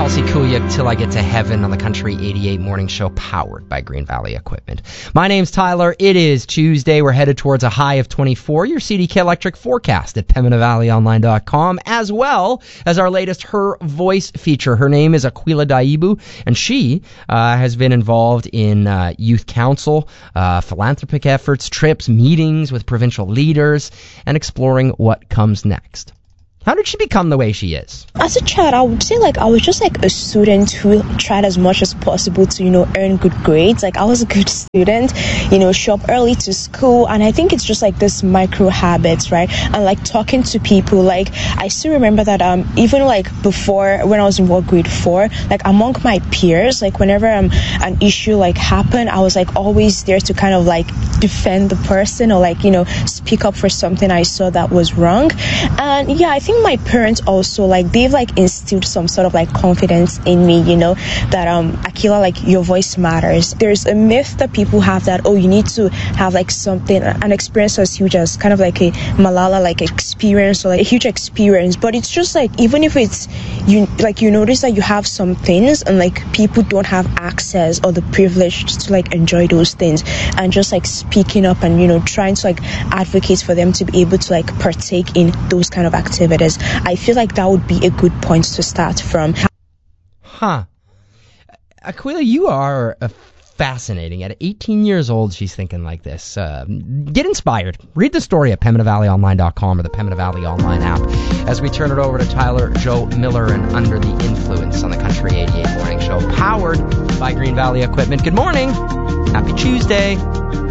Kelsey Kuya, Till I Get to Heaven on the Country 88 Morning Show, powered by Green Valley Equipment. My name's Tyler. It is Tuesday. We're headed towards a high of 24. Your CDK Electric forecast at PembinaValleyOnline.com, as well as our latest Her Voice feature. Her name is Aquila Daibu, and she has been involved in youth council, philanthropic efforts, trips, meetings with provincial leaders, and exploring what comes next. How did she become the way she is? As a child, I would say I was just a student who tried as much as possible to, earn good grades. I was a good student, show up early to school. And I think it's just this micro habits, right? And talking to people. I still remember that even before, when I was in grade 4, among my peers, whenever an issue happened, I was always there to kind of defend the person or speak up for something I saw that was wrong. And yeah, I think my parents also they've instilled some sort of confidence in me, that Aquila, your voice matters. There's a myth that people have that you need to have something, an experience as huge as kind of a Malala experience or a huge experience, but it's just even if it's you notice that you have some things and people don't have access or the privilege to enjoy those things, and just speaking up and trying to advocate for them to be able to partake in those kind of activities. I feel that would be a good point to start from. Aquila, you are fascinating. At 18 years old, she's thinking like this. Get inspired. Read the story at PembinaValleyOnline.com or the Pembina Valley Online app as we turn it over to Tyler Joe Miller and Under the Influence on the Country 88 Morning Show, powered by Green Valley Equipment. Good morning. Happy Tuesday.